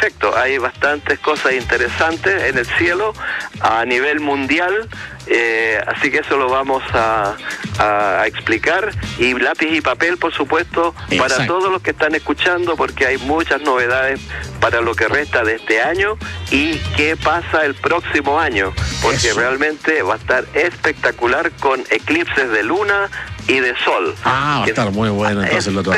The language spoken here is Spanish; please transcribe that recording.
efecto, hay bastantes cosas interesantes en el cielo a nivel mundial, así que eso lo vamos a explicar, y lápiz y papel, por supuesto, para todos los que están escuchando, porque hay muchas novedades para lo que resta de este año y qué pasa el próximo año, porque realmente va a estar espectacular con eclipses de luna y de sol. Va a estar muy bueno entonces lo